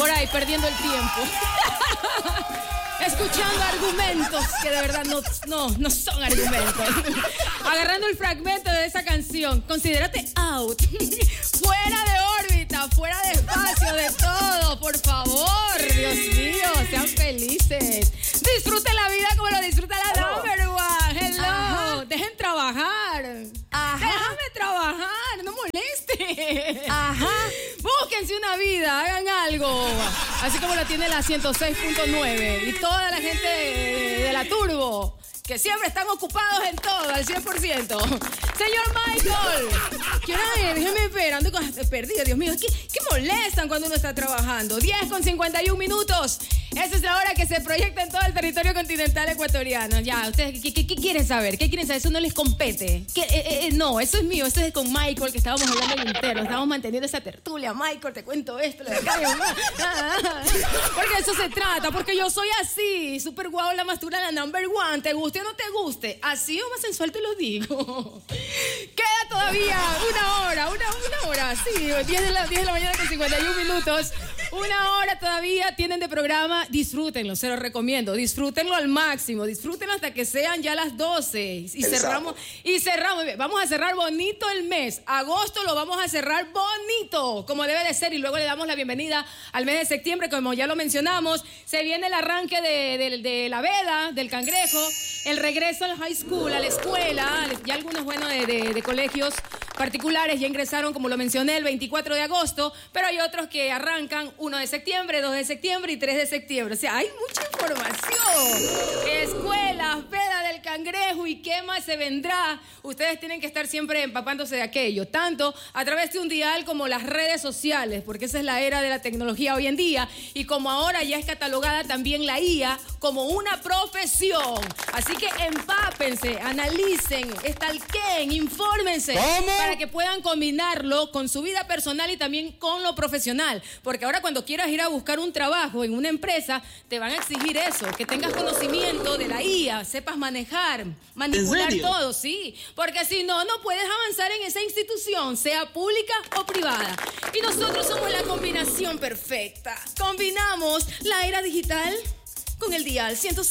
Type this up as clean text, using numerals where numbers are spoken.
por ahí perdiendo el tiempo. Escuchando argumentos que de verdad no son argumentos. Agarrando el fragmento de esa canción. Considérate out. Fuera de órbita, fuera de espacio, de todo. Por favor, Dios mío, sean felices. Disfruten la vida como lo disfruta la number one. Hello. Ajá. Dejen trabajar. Ajá. Déjame trabajar, no moleste. Ajá. Búsquense una vida, hagan algo. Así como lo tiene la 106.9 y toda la gente de la Turbo, que siempre están ocupados en todo, al 100%. Señor Michael, déjeme ver, ando perdida, Dios mío. ¿Qué molestan cuando uno está trabajando? 10:51 minutos. Esa es la hora que se proyecta en todo el territorio continental ecuatoriano. Ya, ustedes, ¿qué quieren saber? ¿Qué quieren saber? Eso no les compete. No, eso es mío. Eso es con Michael, que estábamos hablando en interno. Estábamos manteniendo esa tertulia. Michael, te cuento esto, lo de acá, porque eso se trata. Porque yo soy así. Súper guau, la mastura, la number one. ¿Te guste o no te guste? Así o más sensual te lo digo. Queda todavía una hora. Sí, 10 de la mañana con 51 minutos. Una hora todavía tienen de programa. Disfrútenlo, se lo recomiendo. Disfrútenlo al máximo. Disfrútenlo hasta que sean ya las 12. Y cerramos. Vamos a cerrar bonito el mes. Agosto lo vamos a cerrar bonito, como debe de ser. Y luego le damos la bienvenida al mes de septiembre, como ya lo mencionamos. Se viene el arranque de la veda, del cangrejo. El regreso al high school, a la escuela. Ya algunos, de colegios particulares ya ingresaron, como lo mencioné, el 24 de agosto. Pero hay otros que arrancan 1 de septiembre, 2 de septiembre y 3 de septiembre. O sea, hay mucha información. Escuelas, veda del cangrejo y qué más se vendrá. Ustedes tienen que estar siempre empapándose de aquello, tanto a través de un dial como las redes sociales, porque esa es la era de la tecnología hoy en día. Y como ahora ya es catalogada también la IA como una profesión. Así que empápense, analicen, estalqueen, infórmense. ¿Cómo? Para que puedan combinarlo con su vida personal y también con lo profesional. Porque ahora cuando quieras ir a buscar un trabajo en una empresa, te van a exigir eso, que tengas conocimiento de la IA, sepas manejar, manipular todo, sí. Porque si no, no puedes avanzar en esa institución, sea pública o privada. Y nosotros somos la combinación perfecta. Combinamos la era digital con el dial 106.